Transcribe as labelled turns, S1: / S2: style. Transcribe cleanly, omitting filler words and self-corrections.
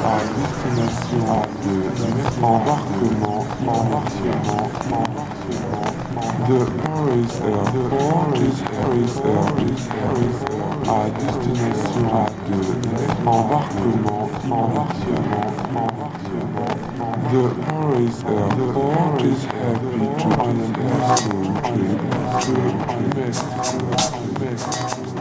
S1: à destination de embarquement. The Paris Airport à destination de embarquement. The Paris Airport is happy to on an escort trip to Mexico.